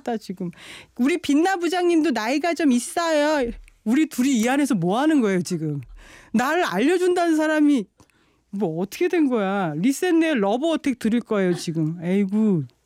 미치겠다 지금. 우리 빛나 부장님도 나이가 좀 있어요. 우리 둘이 이 안에서 뭐 하는 거예요 지금. 나를 알려준다는 사람이 뭐 어떻게 된 거야. 리셋네 러브 어택 드릴 거예요 지금. 에이구.